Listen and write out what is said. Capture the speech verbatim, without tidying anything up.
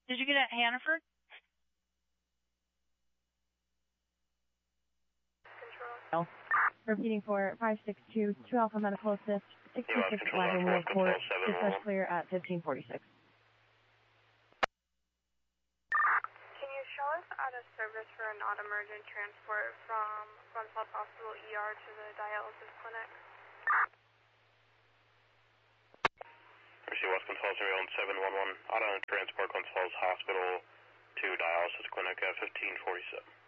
Did you get it at Hannaford? Control. Repeating for five six two, two Alpha Medical Assist, sixty-six eleven Wheel Court, dispatch clear at fifteen forty-six. Can you show us out of service for a non-emergent transport from Glens Falls Hospital E R to the dialysis clinic? Receive West Glens Falls Area seven one one, auto transport Glens Falls Hospital to dialysis clinic at fifteen forty-seven.